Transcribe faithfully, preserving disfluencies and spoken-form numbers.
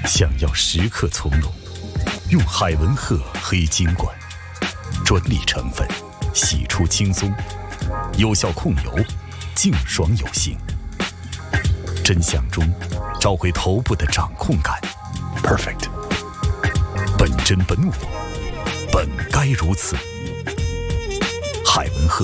想要时刻从容，用海文赫黑金罐，专利成分，洗出轻松，有效控油，净爽有型。真相中找回头部的掌控感 ，perfect。本真本我，本该如此。海文赫